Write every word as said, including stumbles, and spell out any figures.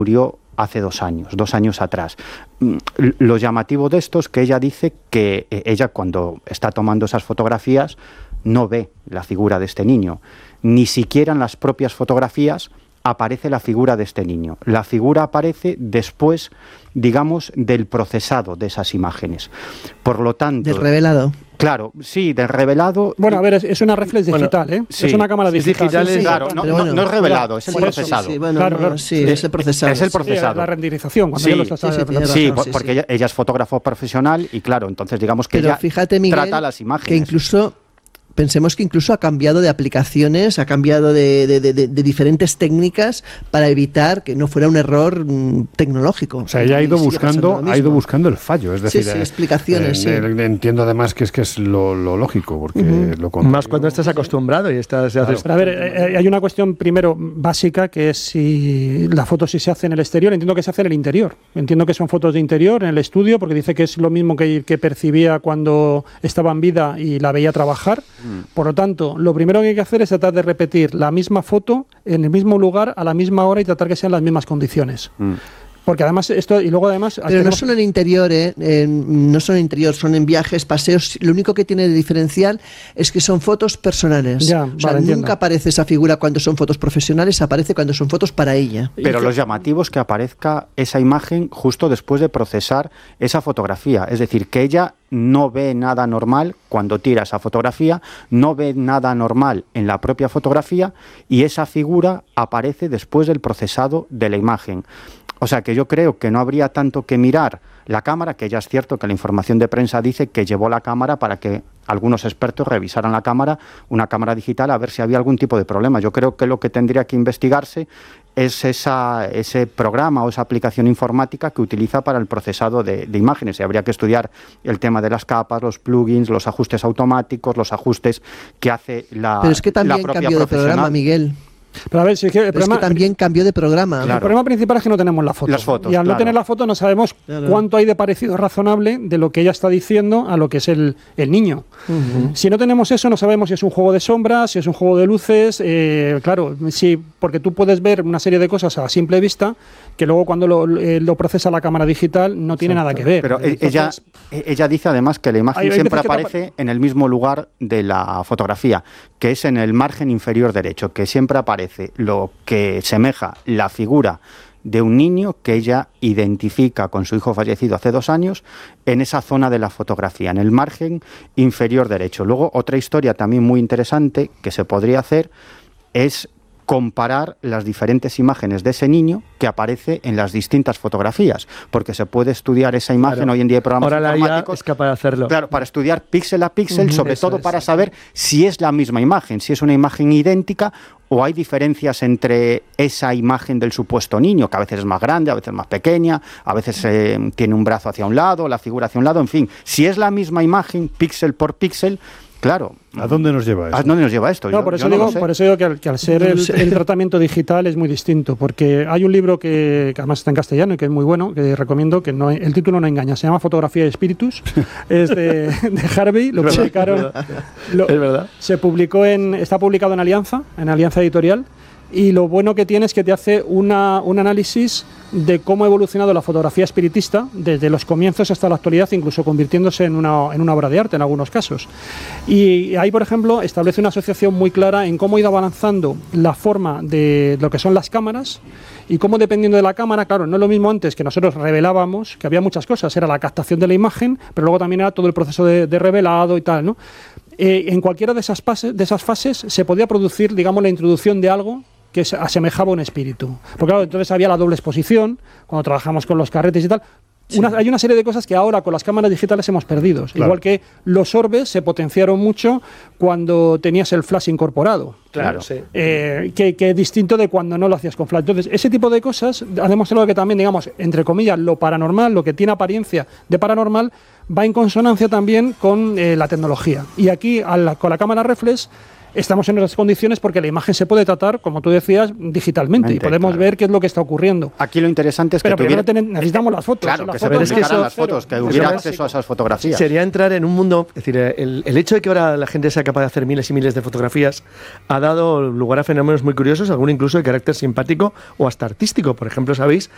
murió hace dos años, dos años atrás. Lo llamativo de esto es que ella dice que ella, cuando está tomando esas fotografías, no ve la figura de este niño. Ni siquiera en las propias fotografías aparece la figura de este niño. La figura aparece después, digamos, del procesado de esas imágenes. Por lo tanto... Del revelado. Claro, sí, del revelado... Bueno, a ver, es, es una reflex digital, bueno, ¿eh? Sí, es una cámara digital. digital sí, sí, claro, sí, no, bueno, no, no es revelado, es el sí, procesado. Sí, sí, bueno, claro, no, claro. sí, es el procesado. Es el procesado. Sí, la renderización, cuando sí, ya lo estás sí, sí, haciendo. Sí, razón, sí, porque sí. Ella, ella es fotógrafo profesional y claro, entonces digamos que Pero ella fíjate, Miguel, trata las imágenes. que incluso... Pensemos que incluso ha cambiado de aplicaciones, ha cambiado de, de, de, de diferentes técnicas para evitar que no fuera un error mm, tecnológico. O sea, ella ha ido buscando, ha ido buscando el fallo, es decir, sí, sí, eh, explicaciones. eh, sí. eh, entiendo además que es que es lo, lo lógico, porque Uh-huh. lo contrario... Más cuando estás acostumbrado y estás... Claro. haces- Pero a ver, eh, hay una cuestión primero básica, que es si la foto si se hace en el exterior. Entiendo que se hace en el interior. Entiendo que son fotos de interior, en el estudio, porque dice que es lo mismo que, que percibía cuando estaba en vida y la veía trabajar. Mm. Por lo tanto, lo primero que hay que hacer es tratar de repetir la misma foto en el mismo lugar, a la misma hora, y tratar que sean las mismas condiciones. Mm. Porque además esto, y luego además... Pero tenemos... no solo en interior, ¿eh? Eh, no son en interior, son en viajes, paseos. Lo único que tiene de diferencial es que son fotos personales. Ya, o sea, vale, nunca entiendo. aparece esa figura cuando son fotos profesionales, aparece cuando son fotos para ella. Pero lo llamativo es que aparezca esa imagen justo después de procesar esa fotografía. Es decir, que ella no ve nada normal cuando tira esa fotografía, no ve nada normal en la propia fotografía, y esa figura aparece después del procesado de la imagen. O sea que yo creo que no habría tanto que mirar la cámara, que ya es cierto que la información de prensa dice que llevó la cámara para que algunos expertos revisaran la cámara, una cámara digital, a ver si había algún tipo de problema. Yo creo que lo que tendría que investigarse es esa, ese programa o esa aplicación informática que utiliza para el procesado de, de imágenes. Y habría que estudiar el tema de las capas, los plugins, los ajustes automáticos, los ajustes que hace la Pero es que también la propia cambió de programa, Miguel. Pero a ver, si es que el Pero problema, es que también cambió de programa. Claro. el problema principal es que no tenemos la foto. Las fotos, y al claro. no tener la foto no sabemos Claro. cuánto hay de parecido razonable de lo que ella está diciendo a lo que es el, el niño. Uh-huh. Si no tenemos eso, no sabemos si es un juego de sombras, si es un juego de luces. Eh, claro, sí, porque tú puedes ver una serie de cosas a simple vista que luego cuando lo, eh, lo procesa la cámara digital no tiene Exacto. nada que ver. Pero Entonces, ella, ella dice además que la imagen hay- hay siempre veces que aparece tapa- en el mismo lugar de la fotografía, que es en el margen inferior derecho, que siempre aparece lo que semeja la figura de un niño que ella identifica con su hijo fallecido hace dos años en esa zona de la fotografía, en el margen inferior derecho. Luego, otra historia también muy interesante que se podría hacer es comparar las diferentes imágenes de ese niño que aparece en las distintas fotografías, porque se puede estudiar esa imagen. Claro. Hoy en día hay programas Ahora la I A informáticos es capaz de hacerlo. Claro, para estudiar píxel a píxel, Uh-huh. sobre Eso todo es. para saber si es la misma imagen, si es una imagen idéntica o hay diferencias entre esa imagen del supuesto niño, que a veces es más grande, a veces más pequeña, a veces eh, tiene un brazo hacia un lado, la figura hacia un lado, en fin, si es la misma imagen, píxel por píxel, claro. ¿A dónde nos lleva ¿A esto? dónde nos lleva esto? No, Yo- por eso yo no digo, lo sé. por eso digo que al, que al ser No lo el, sé. el tratamiento digital es muy distinto, porque hay un libro que, que además está en castellano y que es muy bueno, que recomiendo, que no, el título no engaña, se llama Fotografía de Espíritus, es de, de Harvey, lo Es verdad, publicaron, es verdad. lo- Es verdad. se publicó en, está publicado en Alianza, en Alianza Editorial, y lo bueno que tiene es que te hace una, un análisis de cómo ha evolucionado la fotografía espiritista desde los comienzos hasta la actualidad, incluso convirtiéndose en una, en una obra de arte en algunos casos. Y ahí, por ejemplo, establece una asociación muy clara en cómo ha ido avanzando la forma de lo que son las cámaras y cómo, dependiendo de la cámara, claro, no es lo mismo antes, que nosotros revelábamos, que había muchas cosas, era la captación de la imagen, pero luego también era todo el proceso de, de revelado y tal, ¿no? Eh, en cualquiera de esas, fases, de esas fases se podía producir, digamos, la introducción de algo que se asemejaba a un espíritu. Porque claro, entonces había la doble exposición, cuando trabajamos con los carretes y tal. Una, hay una serie de cosas que ahora con las cámaras digitales hemos perdido. Claro. Igual que los orbes se potenciaron mucho cuando tenías el flash incorporado. Claro, sí. Eh, que, que es distinto de cuando no lo hacías con flash. Entonces, ese tipo de cosas ha demostrado que también, digamos, entre comillas, lo paranormal, lo que tiene apariencia de paranormal, va en consonancia también con eh, la tecnología. Y aquí, a la, con la cámara reflex, estamos en esas condiciones porque la imagen se puede tratar, como tú decías, digitalmente. Mente, y podemos claro. ver qué es lo que está ocurriendo. Aquí lo interesante es que Pero tuviera... primero ten- necesitamos las fotos. Claro, Las que se fotos es que publicaran eso- las fotos, que eso hubiera es acceso a esas fotografías. Sería entrar en un mundo, es decir, el, el hecho de que ahora la gente sea capaz de hacer miles y miles de fotografías ha dado lugar a fenómenos muy curiosos, algunos incluso de carácter simpático o hasta artístico. Por ejemplo, sabéis